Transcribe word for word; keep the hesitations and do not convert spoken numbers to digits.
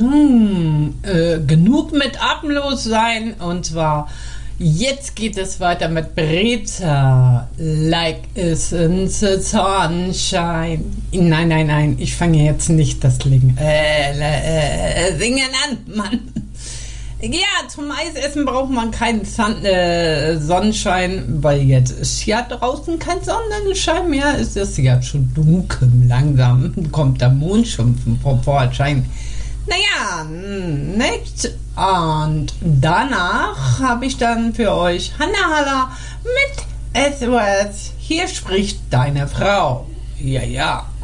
Hm, äh, genug mit atemlos sein. Und zwar, jetzt geht es weiter mit Breza. Like is in the sunshine. Nein, nein, nein, ich fange jetzt nicht das Singen, äh, äh, Singen an, Mann. Ja, zum Eisessen braucht man keinen Sun, äh, Sonnenschein, weil jetzt ist ja draußen kein Sonnenschein mehr. Es ist ja schon dunkel, langsam kommt der Mond schon vom Vorschein. Naja, nichts. Und danach habe ich dann für euch Hanna Haller mit S O S. Hier spricht deine Frau. Ja, ja.